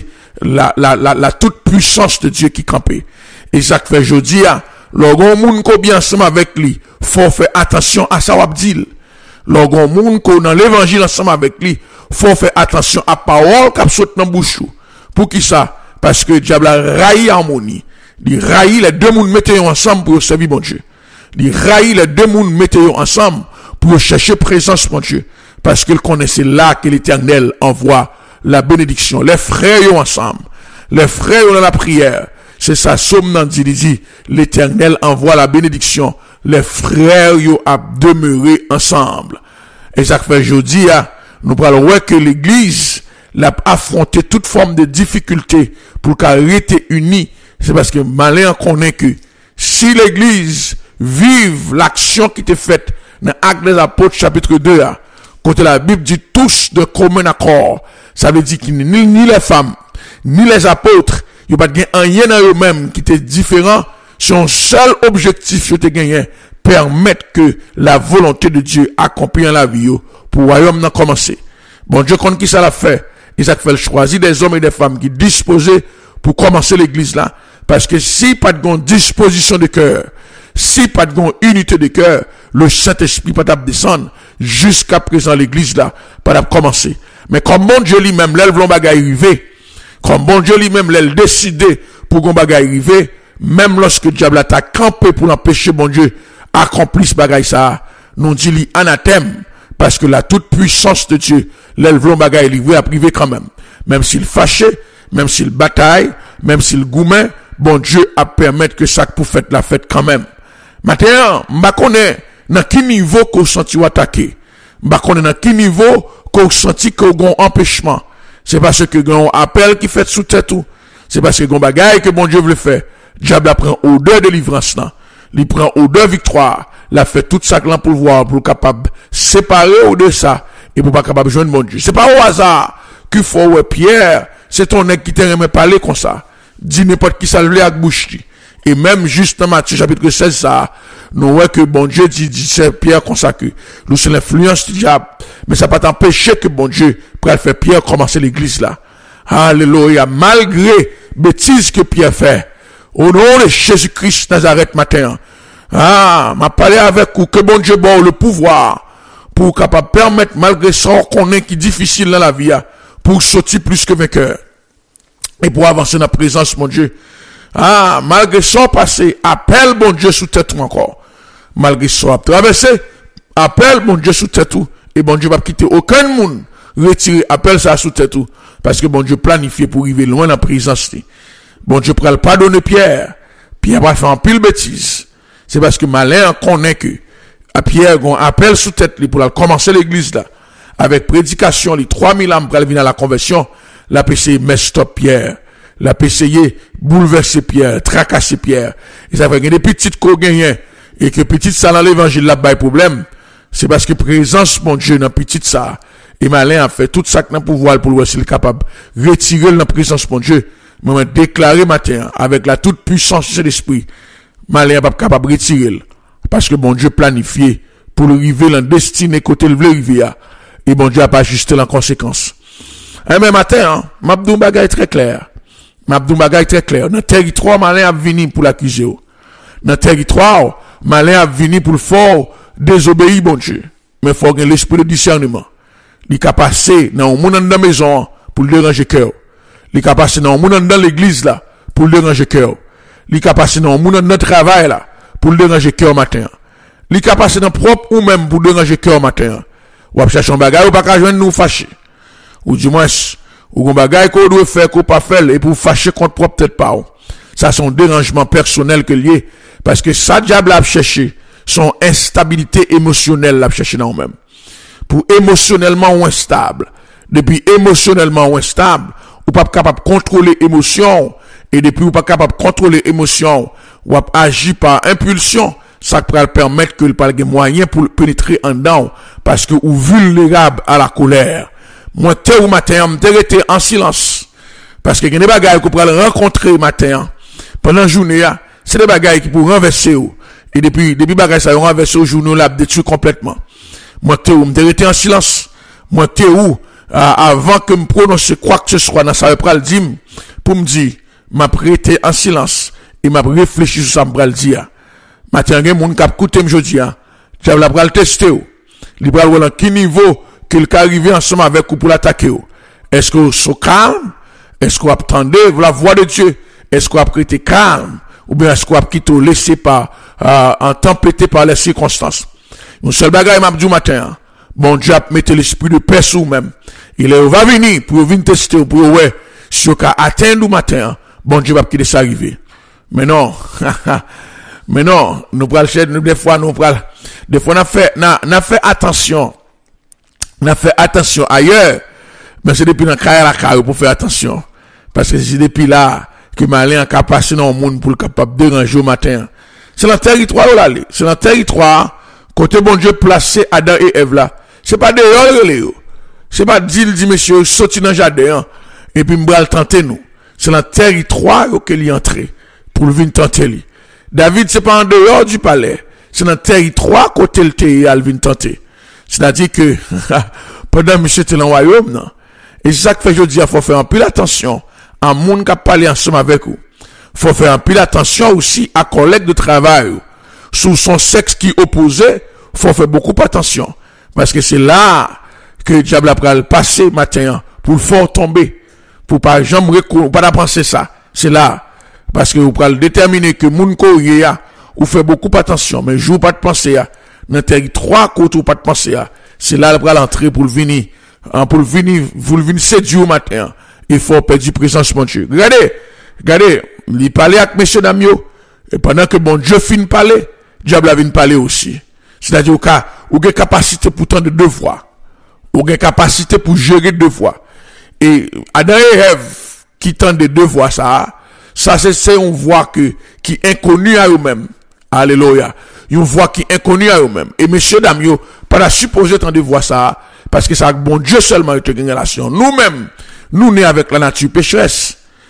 la toute puissance de Dieu qui campait. Et ça fait aujourd'hui, lorsqu'on moun ko bien ensemble avec lui, faut faire attention à ça wabdil. Lorsqu'on moun ko dans l'évangile ensemble avec lui, faut faire attention à parole qui saute dans bouche. Pour qui ça? Parce que le diable a raillé harmonie. Il raillit les deux mondes mettez ensemble pour servir mon Dieu. Il raillit les deux mondes mettez ensemble pour chercher présence mon Dieu. Parce qu'il connaissait là que l'Éternel envoie la bénédiction. Les frères ensemble. Les frères dans la prière. C'est ça, somme nan dit, l'Éternel envoie la bénédiction. Les frères a demeuré ensemble. Et ça fait aujourd'hui, nous parlons que l'église l'a affronté toute forme de difficulté pour qu'elle reste unie. C'est parce que malin connaît que si l'église vive l'action qui était faite dans Actes des Apôtres chapitre 2, quand la Bible dit tous de commun accord, ça veut dire que ni les femmes, ni les apôtres, il n'y a pas rien dans eux-mêmes qui était différent. Son seul objectif, c'était gagner, permettre que la volonté de Dieu accomplisse dans la vie, pour le royaume n'a commencé. Bon Dieu, quand qui ça l'a fait? Et ça fait choisir des hommes et des femmes qui disposaient pour commencer l'église là. Parce que si pas de disposition de cœur, si pas de unité de cœur, le Saint-Esprit pas descendre jusqu'à présent l'église là, pas commencer. Mais comme bon Dieu lui-même, l'elle vlon bagay arriver, comme bon Dieu lui-même, l'elle décidé pour qu'on bagay arriver, même lorsque le diable a campé pour l'empêcher bon Dieu accomplir ce bagay ça, nous dit li anathème, parce que la toute puissance de Dieu, l'elle vlon bagay livré à privé quand même. Même s'il fâché, même s'il bataille, même s'il goumen, bon Dieu a permettre que ça pour faire la fête quand même. Maintenant, m'ba connaît dans quel niveau qu'on senti ou attaqué. M'ba connaît dans quel niveau qu'on senti qu'on gon empêchement. C'est parce que gon appel qui fait sous tête tout. C'est parce que gon bagaille que bon Dieu veut faire. Diable prend odeur de délivrance là. Il prend odeur victoire. La fait tout ça là pour voir pour capable séparer ou de ça et pour pas capable joindre mon Dieu. C'est pas au hasard qu'il faut Pierre, c'est ton nèg qui t'a remis parler comme ça. dit n'importe qui ça le avec bouche. Et même juste dans Matthieu chapitre 16, ça, nous voyons que bon Dieu dit c'est Pierre consacré. Nous c'est l'influence du diable. Mais ça pas t'empêcher que bon Dieu pourrait faire Pierre commencer l'église là. Alléluia. Malgré bêtises que Pierre fait. Au nom de Jésus-Christ Nazareth matin. M'a parlé avec vous que bon Dieu bon le pouvoir pour capable permettre malgré ça qu'on est qui difficile dans la vie pour sortir plus que vainqueur. Et pour avancer dans la présence mon Dieu. Malgré ça passé, appelle bon Dieu sous tête tout encore. Malgré ça, traverser, appelle bon Dieu sous tête tout. Et bon Dieu va quitter aucun monde. Retirer, appelle ça sous tête tout. Parce que bon Dieu planifié pour arriver loin dans la présence. Bon Dieu pourra le pardonner Pierre. Pierre va faire un pile bêtise. C'est parce que malin connaît que à Pierre, on appelle sous tête pour commencer l'église là. Avec prédication, les 3000 âmes pour venir à la conversion. La PC met stop Pierre. La PCY bouleverser Pierre, tracasser Pierre. Et ça fait que des petites co-gagnants et que petite ça dans l'évangile là bas problème. C'est parce que présence mon Dieu dans petite ça. Et malin a fait tout ça que dans pouvoir pour s'il capable retirer la présence mon Dieu. Moi déclarer matin avec la toute puissance de l'esprit. Malin pas capable retirer parce que bon Dieu planifié pour arriver dans destinée côté le veut arriver et bon Dieu a pas ajusté la conséquence. Et même matin, m'abdou bagay très clair. M'abdou bagay très clair. Dans le territoire, malin a venu pour l'accuser. Dans le territoire, malin a venu pour le fort désobéir, bon Dieu. Mais il faut avoir l'esprit de discernement. Il a passé dans le monde dans la maison pour le déranger cœur. Il a passé dans le monde dans l'église là pour le déranger cœur. Il a passé dans le monde dans notre travail là pour le déranger cœur matin. Il a passé dans propre ou même pour le déranger cœur matin. Ou à chercher un bagage ou pas qu'à joindre nous fâcher. Ou du moins, ou un bagage qu'on doit faire, qu'on pas faire, et pour fâcher contre propre tête pas. Ça, c'est un dérangement personnel que lié. Parce que ça, diable a cherché, son instabilité émotionnelle l'a cherché dans nous-mêmes. Pour émotionnellement ou instable. Depuis émotionnellement ou instable, ou pas capable de contrôler émotion, et depuis ou pas capable de contrôler émotion, ou agir par impulsion, ça peut permettre que le pas de moyen pour pénétrer en dedans, parce que ou vulnérable à la colère. Moi, t'es ou matin, t'es resté en silence. Parce que il y a des bagailles qu'on pourra rencontrer matin, pendant la journée, c'est des bagailles qui pourront renverser. Et depuis bagailles ça renverser au journée, là, détruit complètement. Moi, t'es où, t'es resté en silence. Moi, t'es où, avant que me prononce quoi que ce soit, dans ça, va le dire, pour me dire, m'a prêté en silence, et m'a réfléchi sur ça, m'a le dire. Matin, il y a des gens qui ont écouté aujourd'hui, tu vas le tester. Il va voir à quel niveau qu'il est arrivé ensemble avec vous pour l'attaquer. Est-ce que vous êtes calme? Est-ce que vous attendez la voix de Dieu? Est-ce que vous avez été calme? Ou bien est-ce que vous avez quitté laissé par, en tempêté par les circonstances? Une seule bagaille m'a dit matin, bon Dieu a mis l'esprit de paix sur vous-même. Il va venir pour venir tester, pour ouais, si vous avez atteint le matin, bon Dieu va quitter ça arriver. Mais non, mais non, nous prenons des fois, on a fait attention. On a fait attention ailleurs, mais c'est depuis dans la carrière pour faire attention. Parce que c'est depuis là que malin a passé dans le monde pour le capable de déranger au matin. C'est dans le territoire là, c'est dans le territoire, côté bon Dieu placé Adam et Ève là. C'est pas dehors, c'est pas dit monsieur, sorti dans le jardin, et puis m'bral tenter nous. C'est dans le territoire qu'il est entré, pour le venir tenter lui. David, c'est pas en dehors du palais, c'est dans le territoire côté le terre, il vient tenter. C'est-à-dire que, pendant monsieur était dans le royaume, non? Et c'est ça que fait, je dis, il faut faire un peu attention à monde qui a parlé ensemble avec vous. Faut faire un peu attention aussi à collègues de travail. Sous son sexe qui opposait, faut faire beaucoup attention. Parce que c'est là que le diable a le passé matin, pour le faire tomber. Pour pas jamais pas penser ça. C'est là. Parce que vous pouvez déterminer que moun ko ya, ou fait beaucoup attention, mais joue pas de penser à. Dans le territoire, côté ou pas de penser à. C'est là, pour l'entrée, pour le venir, vous le venir séduire au matin. Il faut perdre du présence, mon Dieu. Regardez, il parlait avec messieurs Damio, et pendant que bon Dieu finit de parler, diable vient parler aussi. C'est-à-dire, ou avez capacité pour tant de devoirs. Ou avez capacité pour gérer deux fois. Et, Adam et Ève, qui tendent de devoirs, ça c'est une voix qui est inconnue à eux-mêmes. Alléluia. Une voix qui est inconnue à eux-mêmes. Et monsieur Damio, pas la supposer tant de voir ça, parce que ça, bon Dieu seulement, est une relation. Nous-mêmes, nous nés avec la nature pécheresse.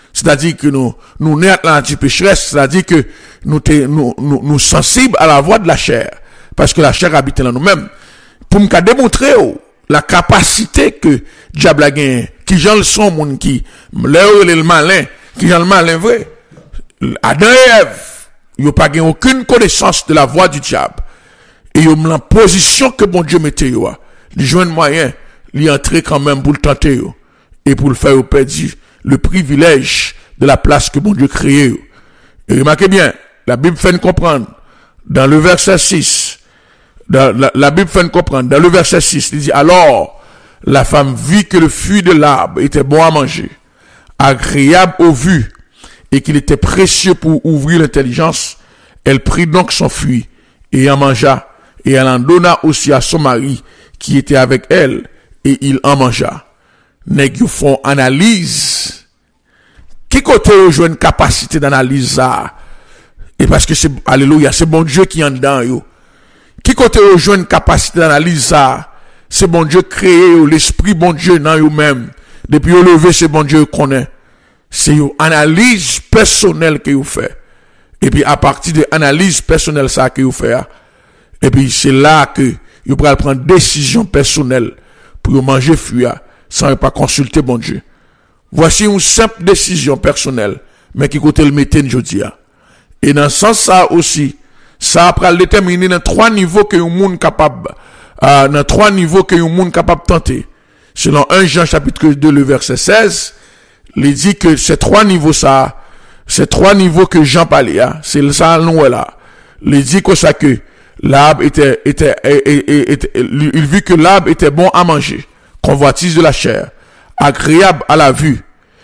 C'est-à-dire que nous nés à la pécheresse, c'est-à-dire que nous sensibles à la voix de la chair. Parce que la chair habite en nous-mêmes. Pour me démontrer la capacité que diable a gagné, qui j'en le son, moun qui, le malin, qui j'en le malin vrai. Adam et Ève, ils n'ont pas gagné aucune connaissance de la voix du diable. Et ils ont la position que bon Dieu mettait, ils joignent moyen, ils entrer quand même pour le tenter, et pour le faire perdre le privilège de la place que bon Dieu créé. Et remarquez bien, la Bible fait nous comprendre, dans le verset 6, la Bible fait nous comprendre, dans le verset 6, il dit, alors, la femme vit que le fruit de l'arbre était bon à manger, agréable aux vues, et qu'il était précieux pour ouvrir l'intelligence. Elle prit donc son fruit, et en mangea, et elle en donna aussi à son mari, qui était avec elle, et il en mangea. Nèg yo font analyse. Qui côté yo joue une capacité d'analyse ça? Et parce que c'est, alléluia, c'est bon Dieu qui en dedans yo. Qui côté yo joue une capacité d'analyse ça? C'est bon Dieu créé yo, l'esprit bon Dieu dans yo même. Depuis yo levé, c'est bon Dieu connaît. C'est une analyse personnelle que vous faites. Et puis, à partir de l'analyse personnelle, ça que vous faites. Et puis, c'est là que vous pouvez prendre décision personnelle pour manger fruit sans pas consulter bon Dieu. Voici une simple décision personnelle, mais qui côté le mettre aujourd'hui. Et dans ce sens, ça aussi, ça va déterminer dans 3 niveaux que vous monde capable, dans 3 niveaux que vous monde capable de tenter. Selon 1 Jean chapitre 2, le verset 16, il dit que ces 3 niveaux ça, ces 3 niveaux que Jean parlait, c'est ça nous là. Il dit que ça que l'arbre était, il vit que l'arbre était bon à manger, convoitise de la chair, agréable à la vue,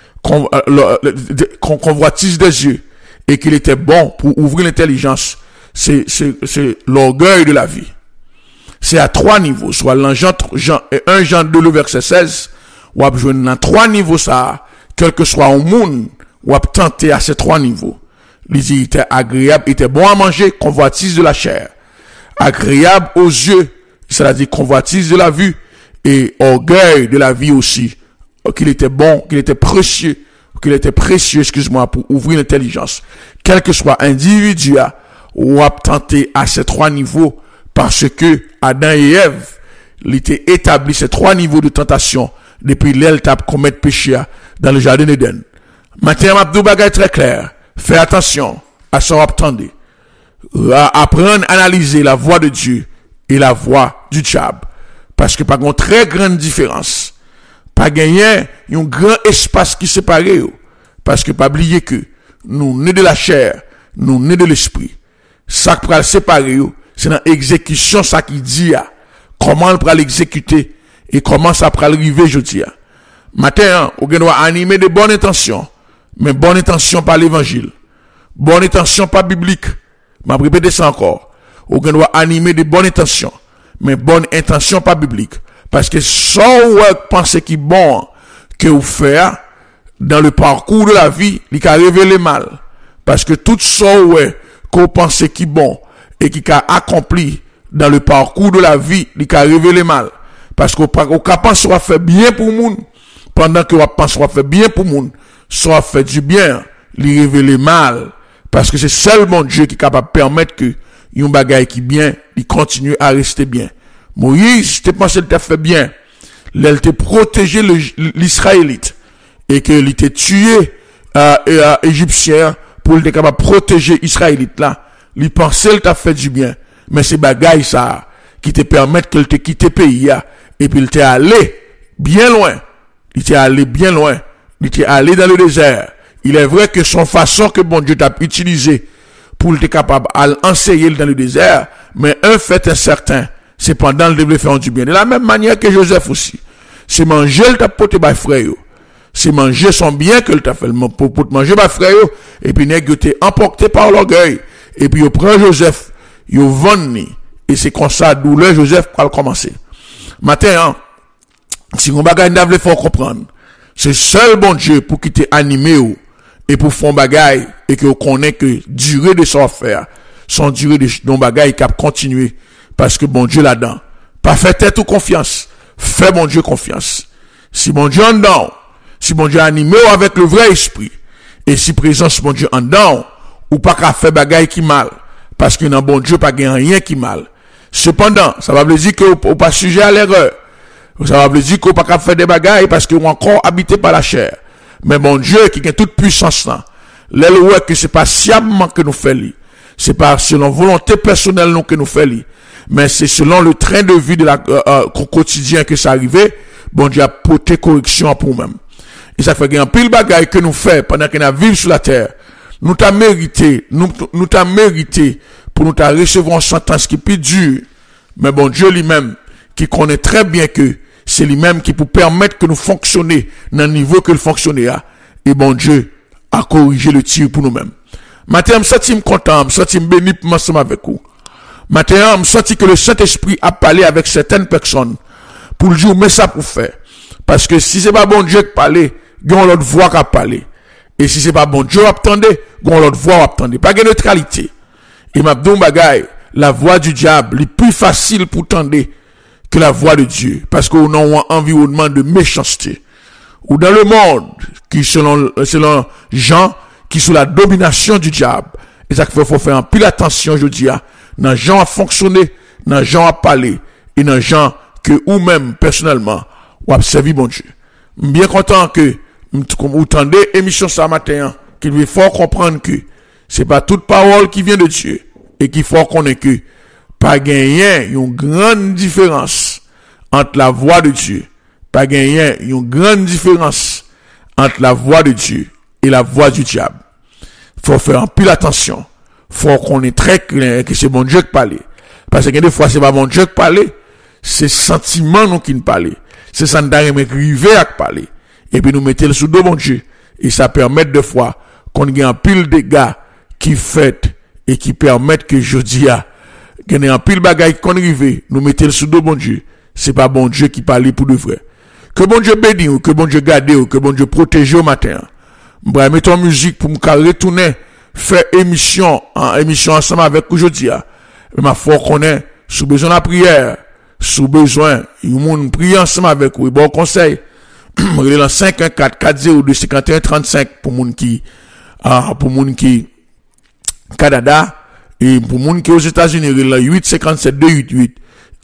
convoitise des yeux, et qu'il était bon pour ouvrir l'intelligence. C'est l'orgueil de la vie. C'est à 3 niveaux, soit Jean 1 Jean 2 le verset 16, ou à besoin dans 3 niveaux ça, quel que soit un monde, ou à tenter à ces 3 niveaux. Il était agréable, il était bon à manger, convoitise de la chair, agréable aux yeux, c'est-à-dire convoitise de la vue, et orgueil de la vie aussi, qu'il était bon, qu'il était précieux, excuse-moi, pour ouvrir l'intelligence. Quel que soit individu, ou à tenter à ces 3 niveaux, parce que Adam et Ève, il était établi ces 3 niveaux de tentation, depuis l'Eltap commettre péché dans le jardin d'Éden. Maintenant, Abdou bagay très clair. Fais attention à ce qu'on attendez. Apprendre à analyser la voix de Dieu et la voix du diable. Parce que pas une très grande différence. Pas gagner un grand espace qui sépare. Parce que pas oublier que nous nés de la chair, nous nés de l'esprit. Ça qui va séparer, c'est dans l'exécution ça qui dit comment on va l'exécuter et comment ça va arriver je dis. Matin, on doit animer de bonnes intentions, mais bonnes intentions par l'évangile. Bonnes intentions pas biblique. Je vais répéter ça encore. On doit animer de bonnes intentions, mais bonnes intentions pas bibliques. Parce que sans penser qui bon que vous faites dans le parcours de la vie, il a révélé mal. Parce que tout ça que vous pensez qui bon et qui a accompli dans le parcours de la vie, il a révélé mal. Parce que vous pensez qu'on fait bien pour le monde, pendant que vous pensez qu'on fait bien pour le monde, soit fait du bien, il révèle mal. Parce que c'est seulement Dieu qui est capable de permettre que yon bagay qui bien, il continue à rester bien. Moïse, tu pensé qu'il t'a fait bien. Il t'a protégé l'Israélite. Et qu'il t'a tué, Égyptien, pour être capable de protéger l'Israélite là. Il pensait qu'il t'a fait du bien. Mais c'est bagay ça, qui te permettent qu'il te quitte le pays, et puis il t'est allé bien loin. Il t'est allé bien loin. Il t'est allé dans le désert. Il est vrai que son façon que bon Dieu t'a utilisé pour être capable d'enseigner dans le désert, mais un fait incertain, c'est pendant le développement du bien. De la même manière que Joseph aussi. C'est manger le t'a porté par frère. C'est manger son bien que le t'a fait pour manger par frère. Et puis nèg yo t'es emporté par l'orgueil. Et puis yo prend Joseph, yo vend. Et c'est comme ça douleur Joseph va commencer. Matin, si on bagay n'avait faut comprendre, c'est seul bon Dieu pour qui t'est animé et pour faire bagay et que vous connaissez que durée de son affaire, son durée de son bagay qui a continué parce que bon Dieu là-dedans. Pas fait tête ou confiance, fait bon Dieu confiance. Si bon Dieu en dedans, si bon Dieu animé avec le vrai esprit, Et si présence bon Dieu en dedans, ou pas qu'à faire bagaille qui mal. Parce que dans bon Dieu, pas gain rien qui mal. Cependant, ça va veut dire que vous pas sujet à l'erreur. Ça veut dire qu'on pas qu'à faire des bagailles parce que vous encore habité par la chair. Mais mon Dieu, qui a toute puissance là, l'elle que c'est pas sciemment que nous faisons. C'est pas selon volonté personnelle non que nous faisons. Mais c'est selon le train de vie de la quotidien que ça arrivait. Bon Dieu a porté correction pour nous-mêmes. Et ça fait qu'il y a un pile bagaille que nous faisons pendant que nous vivons sur la terre. Nous t'a mérité, nous t'a mérité pour nous t'a recevoir une sentence qui est plus dure. Mais bon Dieu lui-même, qui connaît très bien que c'est lui-même qui peut permettre que nous fonctionnions dans le niveau que nous fonctionnons. Et bon Dieu a corrigé le tir pour nous-mêmes. Maintenant, je me sens content, je me sens béni pour m'ensemble avec vous. Maintenant, je me sens que le Saint-Esprit a parlé avec certaines personnes pour le dire, mais ça pour faire. Parce que si c'est pas bon Dieu qui parle, il y a l'autre voix qui a parlé. Et si c'est pas bon Dieu, attendez, il y a l'autre voix qui attendez. Pas de neutralité. Et m'a dit bagaille, la voix du diable est plus facile pour tendre que la voix de Dieu. Parce qu'on a un environnement de méchanceté. Ou dans le monde, qui selon Jean, qui sous la domination du diable. Et ça qu'il faut faire un pile attention, je dis, dans gens à fonctionner, dans gens à parler, et dans gens que ou même personnellement, ou à servir bon Dieu. Bien content que, vous tendez émission ce matin, qu'il veut fort comprendre que c'est pas toute parole qui vient de Dieu, et qu'il faut connaître que, pas gagner une grande différence entre la voix de Dieu, pas gagner une grande différence entre la voix de Dieu et la voix du diable. Faut faire un pile attention. Faut qu'on est très clair que c'est bon Dieu qui parle. Parce que des fois, c'est pas bon Dieu qui parle, c'est sentiment nous qui nous parle. C'est ça nous arrive à parler. Et puis nous mettons le sous dos bon Dieu. Et ça permet des fois qu'on ait un pile de gars qui fait et qui permettent que je dis qu'il y a un pile bagaille qu'on arrive, nous mettons le sous dos bon Dieu. C'est pas bon Dieu qui parle pour de vrai. Que bon Dieu bénisse ou que bon Dieu garde ou que bon Dieu protège au matin. M'bra mettre en musique pour me retourner faire émission ensemble avec aujourd'hui. Ma foi connaît sous besoin de la prière, sous besoin il monde prier ensemble avec vous. Bon conseil. Relais 514 402 51 35 pour monde qui Canada et pour monde qui aux États-Unis relais 857 288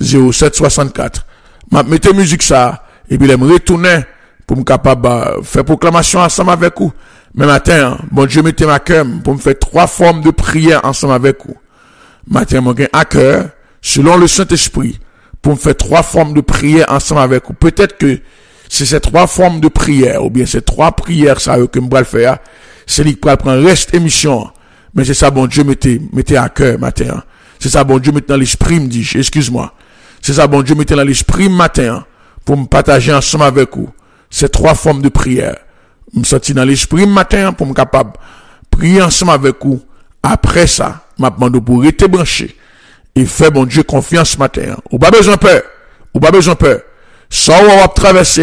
0764. M'a mettez musique ça et puis me retourner pour me capable faire proclamation ensemble avec vous. Mais matin, bon Dieu mettez ma cœur pour me faire 3 formes de prière ensemble avec vous. Matin, mon gain à cœur, selon le Saint-Esprit, pour me faire 3 formes de prière ensemble avec vous. Peut-être que c'est ces 3 formes de prière, ou bien ces 3 prières, ça, que je vais le faire, c'est lui qui va prendre reste émission. Mais c'est ça, bon Dieu mettez à cœur, matin. C'est ça, bon Dieu mettez dans l'esprit, me dit, excuse-moi. C'est ça, bon Dieu mettez dans l'esprit, matin, pour me partager ensemble avec vous. Ces 3 formes de prière. Me sorti dans l'esprit matin pour me capable prier ensemble avec vous. Après ça, m'a demandé pour rester branché et faire bon Dieu confiance matin. Ou pas besoin peur. Ou pas besoin peur. Ça on va traverser,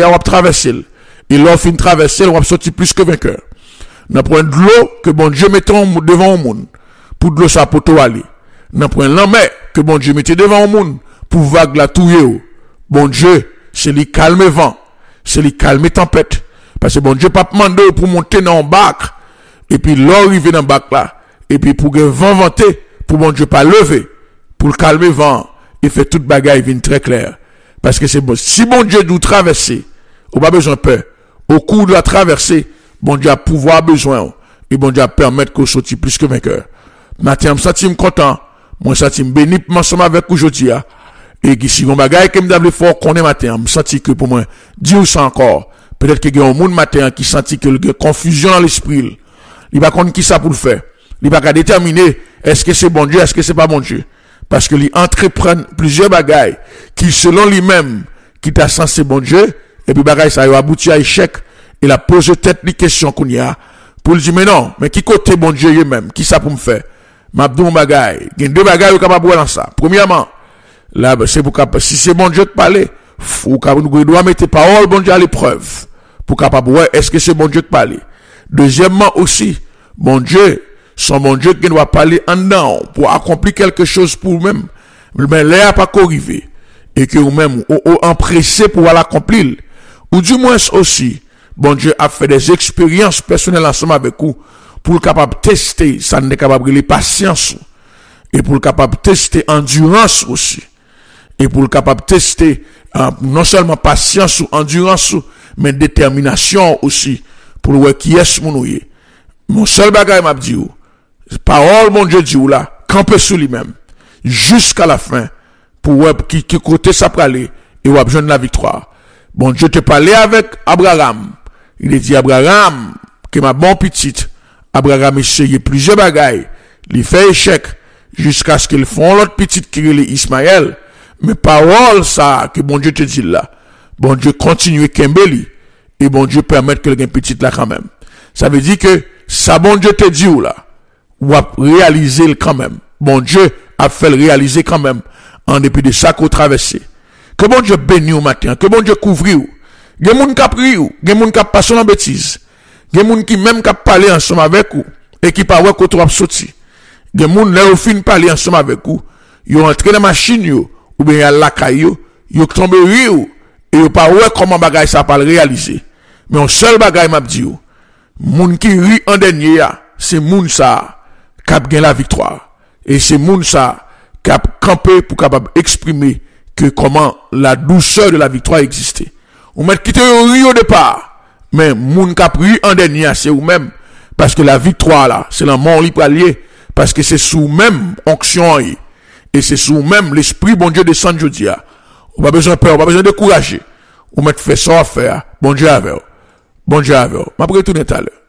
Et l'on fin traverser, on va sortir plus que vainqueur. N'a point de l'eau que bon Dieu mette devant au monde pour de l'eau ça pour tout aller. N'a point l'enmer que bon Dieu mette devant au monde pour vague la touyer. Bon Dieu, c'est lui calme vent, c'est lui calme tempête. Parce que bon Dieu pas demandé pour monter dans un bac et puis l'eau arrive dans le bac là et puis pour que vent vanter pour bon Dieu pas lever pour le calmer vent et fait toute bagaille vient très clair parce que c'est bon si bon Dieu nous traverser on pas besoin peur au cours de la traversée bon Dieu a pouvoir besoin et bon Dieu a permettre qu'on sorti plus que vainqueur. Matin me senti content moi senti béni pour ensemble avec aujourd'hui et qui si bon bagaille que me d'avait fort qu'on est matin me senti que pour moi dire ça encore. Peut-être qu'il y a un monde matin qui sentit que y a confusion dans l'esprit. Il va connaître qui ça pour le faire. Il va déterminer est-ce que c'est bon Dieu, est-ce que c'est pas bon Dieu. Parce que il entreprend plusieurs bagailles qui selon lui-même qui t'a censé bon Dieu et puis bagaille ça va aboutir à échec et la pose tête les questions qu'on y a pour lui dire mais non, mais qui côté bon Dieu lui-même, qui ça pour me faire. M'abdou bagaille, il y a 2 bagailles capable dans ça. Premièrement, là c'est pour capable si c'est bon Dieu de parler, ou nous doit mettre parole bon Dieu à l'épreuve pour capable ouais est-ce que c'est bon Dieu qui parle. Deuxièmement aussi bon Dieu son bon Dieu qui doit parler en dedans pour accomplir quelque chose pour vous-même mais l'air pas qu'arriver et que vous-même empressé pour l'accomplir ou du moins aussi bon Dieu a fait des expériences personnelles ensemble avec vous pour capable tester ça n'est capable de patience et pour capable tester endurance aussi et pour capable tester non seulement patience ou endurance mais détermination aussi pour voir qui est mon ouye. Mon seul bagage m'a dit parole mon Dieu dit là camper sur lui-même jusqu'à la fin pour voir qui côté ça peut aller et ou besoin de la victoire. Bon Dieu te parlait avec Abraham. Il a dit Abraham que ma bon petite Abraham essayé plusieurs bagailles, il fait échec jusqu'à ce qu'ils font l'autre petite qui est Ismaël. Mais parole ça que bon Dieu te dit là. Bon Dieu continue Kembeli et bon Dieu permet que le petite là quand même. Ça veut dire que ça bon Dieu te dit là ou a réalisé quand même. Bon Dieu a fait le réaliser quand même en dépit de ça qu'on traversé. Que bon Dieu bénisse au matin, que bon Dieu couvre ou. Gen moun k'ap ri ou, gen moun k'ap passer en bêtise. Gen moun qui même k'ap parler ensemble avec ou et qui pas ouais qu'on trop sorti. Gen moun là ou fin parler ensemble avec ou, yo entré dans machine yo ou bien y'a la caillou, yo tombe ri ou et yo pas ouais comment bagay ça pas réaliser. Mais un seul bagay m'a dit ou, moun qui ri en dernier c'est moun ça k'ap gen la victoire et c'est moun ça k'ap camper pour capable exprimer que comment la douceur de la victoire existait. Ou mettre quitter au départ, mais moun k'ap ri en dernier c'est ou même parce que la victoire là, c'est la mort li pralier parce que c'est sous même onction et c'est sous même l'esprit bon Dieu descend jodi a. Ou pas besoin de peur, ou pas besoin de décourager. Ou mettre fait ça à faire. Bon Dieu avec. Bon Dieu avec. M'a retourner tout à l'heure.